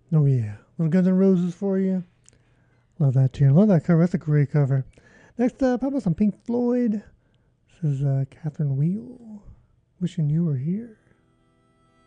Oh yeah, little Guns N' Roses for you. Love that tune. Love that cover. That's a great cover. Next up, how about some Pink Floyd? This is Catherine Wheel. Wishing you were here.